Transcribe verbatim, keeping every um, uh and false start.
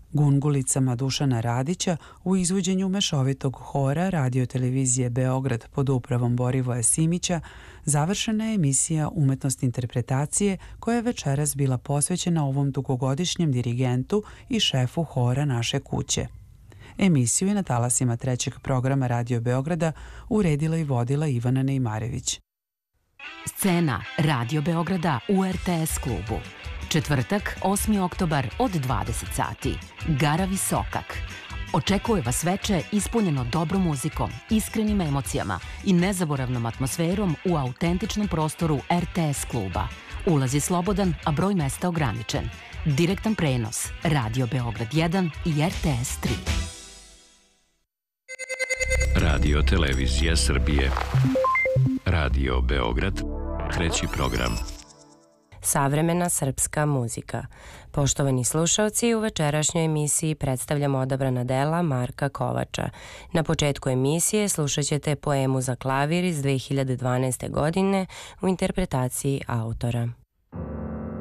Gungulicama Dušana Radića u izvođenju mešovitog hora Radio-televizije Beograd pod upravom Borivoja Simića završena je emisija Umetnost interpretacije koja je večeras bila posvećena ovom dugogodišnjem dirigentu i šefu hora naše kuće. Emisiju je na talasima trećeg programa Radio Beograda uredila i vodila Ivana Nejmarević. Scena Radio Beograda u er te es klubu. Četvrtak, osmi oktobar od dvadeset sati. Gara Visokak. Očekuje vas veče ispunjeno dobrom muzikom, iskrenim emocijama i nezaboravnom atmosferom u autentičnom prostoru er te es kluba. Ulaz je slobodan, a broj mesta ograničen. Direktan prenos Radio Beograd jedan i er te es tri. Radio Televizija Srbije. Radio Beograd, treći program. Savremena srpska muzika. Poštovani slušalci, u večerašnjoj emisiji predstavljamo odabrana dela Marka Kovača. Na početku emisije slušat ćete poemu za klavir iz dve hiljade dvanaeste godine u interpretaciji autora.